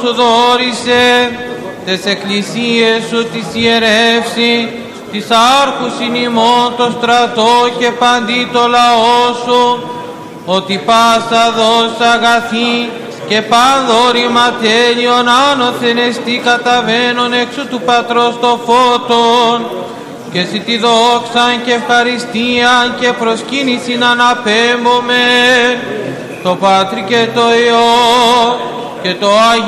σου δόρισε, τες εκκλησίες σου της ιερεύσει, της άρχους ημών το στρατό και παντί το λαό σου, ότι πάσα δόσα αγαθή και πανδόρημα τέλειον άνωθεν εστί καταβαίνον έξω του Πατρός το φώτον, και εσύ τη δόξαν και ευχαριστίαν και προσκύνησιν αναπέμπομεν το Πάτρι και το Υιό και το Άγιο